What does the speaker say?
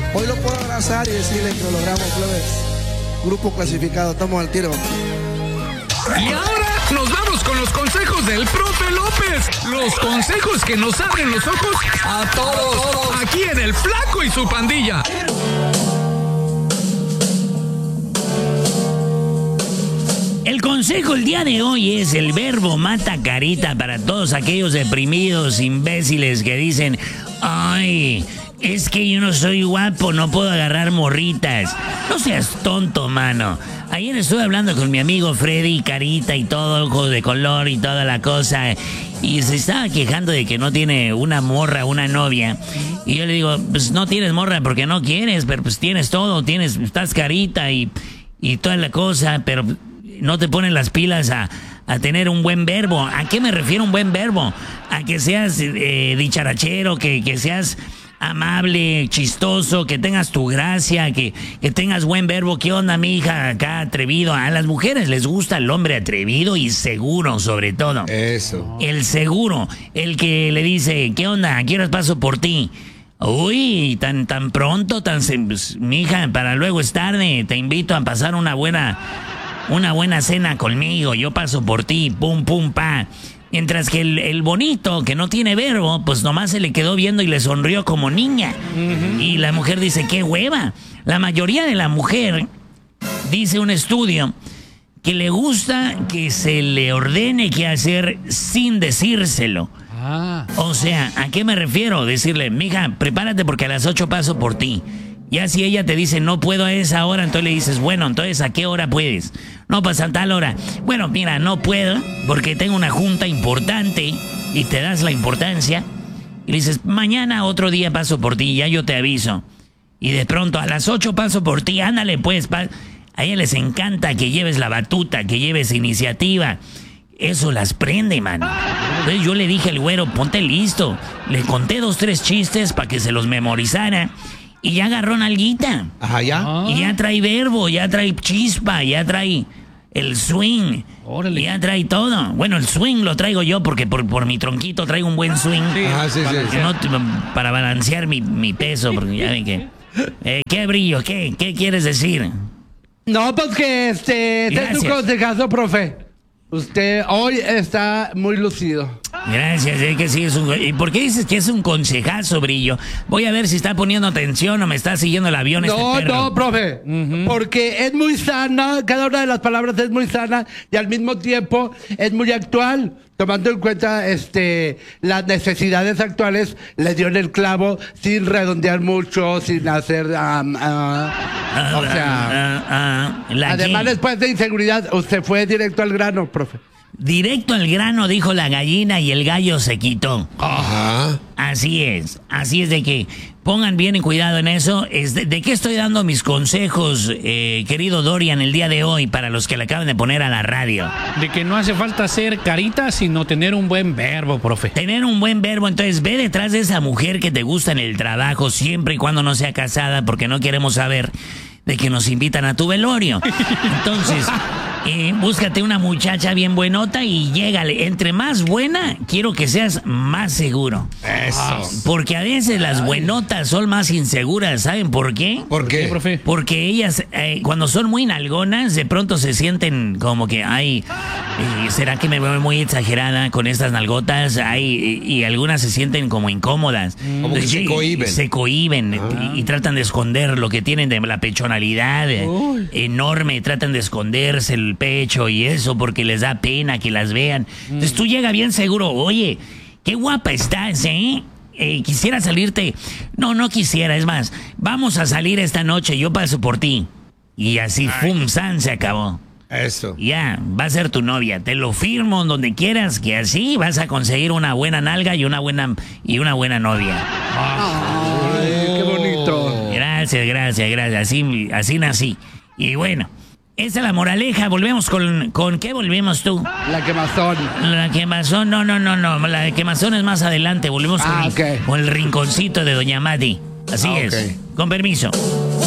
Hoy lo puedo abrazar y decirle que lo logramos, plebes. Grupo clasificado, estamos al tiro. Y ahora nos vamos con los consejos del profe López. Los consejos que nos abren los ojos a todos. Aquí en El Flaco y su pandilla. El consejo el día de hoy es: el verbo mata carita para todos aquellos deprimidos, imbéciles que dicen: ay, es que yo no soy guapo, no puedo agarrar morritas. No seas tonto, mano. Ayer estuve hablando con mi amigo Freddy, carita y todo, ojos de color y toda la cosa, y se estaba quejando de que no tiene una morra, una novia. Y yo le digo: pues no tienes morra porque no quieres, pero pues tienes todo, estás carita y toda la cosa, pero no te ponen las pilas a tener un buen verbo. ¿A qué me refiero un buen verbo? A que seas dicharachero, que seas amable, chistoso, que tengas tu gracia, que tengas buen verbo. ¿Qué onda, mi hija? Acá atrevido. A las mujeres les gusta el hombre atrevido y seguro, sobre todo. Eso. El seguro, el que le dice: ¿qué onda? ¿A qué horas paso por ti? Uy, tan pronto, pues, mi hija, para luego es tarde. Te invito a pasar una buena cena conmigo. Yo paso por ti, pum, pum, pa. Mientras que el bonito, que no tiene verbo, pues nomás se le quedó viendo y le sonrió como niña. Y la mujer dice: qué hueva. La mayoría de la mujer, dice un estudio, que le gusta que se le ordene qué hacer sin decírselo. O sea, ¿a qué me refiero? Decirle: mija, prepárate porque a las 8 paso por ti. Ya si ella te dice: no puedo a esa hora, entonces le dices: bueno, entonces ¿a qué hora puedes? No, pues a tal hora. Bueno, mira, no puedo porque tengo una junta importante, y te das la importancia. Y le dices: mañana otro día paso por ti, ya yo te aviso. Y de pronto a las 8 paso por ti, ándale pues. A ella les encanta que lleves la batuta, que lleves iniciativa. Eso las prende, man. Entonces yo le dije al güero: ponte listo. Le conté 2, 3 chistes para que se los memorizara. Y ya agarró nalguita. Ajá, ya. Y ya trae verbo, ya trae chispa, ya trae el swing. Órale. Ya trae todo. Bueno, el swing lo traigo yo porque por mi tronquito traigo un buen swing. Sí. Ajá, sí. Para balancear mi peso, porque ya ven que... ¿Qué, Brillo? ¿Qué quieres decir? No, pues que este es un consejazo, profe. Usted hoy está muy lucido. Gracias, que sí es un... ¿Y por qué dices que es un consejazo, Brillo? Voy a ver si está poniendo atención o me está siguiendo el avión este perro. No, profe. Porque es muy sana, cada una de las palabras es muy sana y al mismo tiempo es muy actual. Tomando en cuenta las necesidades actuales, le dio en el clavo sin redondear mucho, sin hacer... además, después de inseguridad, usted fue directo al grano, profe. Directo al grano, dijo la gallina, y el gallo se quitó. Ajá. Así es de que pongan bien en cuidado en eso. ¿De qué estoy dando mis consejos, querido Dorian, el día de hoy, para los que le acaban de poner a la radio? De que no hace falta ser carita, sino tener un buen verbo, profe. Tener un buen verbo. Entonces ve detrás de esa mujer que te gusta en el trabajo, siempre y cuando no sea casada, porque no queremos saber de que nos invitan a tu velorio. Entonces... búscate una muchacha bien buenota y llégale. Entre más buena, quiero que seas más seguro. Eso. Porque a veces las buenotas son más inseguras. ¿Saben por qué? ¿Por qué, profe? Porque ellas, cuando son muy nalgonas, de pronto se sienten como que, ay, ¿será que me veo muy exagerada con estas nalgotas? Ay, y algunas se sienten como incómodas. Como que se cohíben. Se cohíben y tratan de esconder lo que tienen de la pechonalidad enorme. Tratan de esconderse el pecho y eso porque les da pena que las vean. Entonces tú llegas bien seguro: oye, qué guapa estás, quisiera salirte. No quisiera, es más, vamos a salir esta noche, yo paso por ti. Y así, ¡fum! ¡San! Se acabó. Eso. Ya, va a ser tu novia. Te lo firmo donde quieras, que así vas a conseguir una buena nalga y una buena novia. Ay, qué bonito. Gracias. Así nací. Y bueno, esa es la moraleja. Volvemos con ¿qué volvemos tú? La quemazón. La quemazón, no. La quemazón es más adelante. Volvemos con el rinconcito de Doña Mati. Así es. Okay. Con permiso.